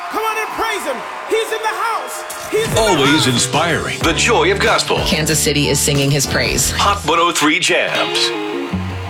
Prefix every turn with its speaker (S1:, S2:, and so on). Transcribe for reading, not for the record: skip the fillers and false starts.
S1: Come on and praise him. He's in the house. He's in
S2: Always
S1: the house.
S2: inspiring. The joy of gospel.
S3: Kansas City is singing his praise.
S2: Hot 103 Jams.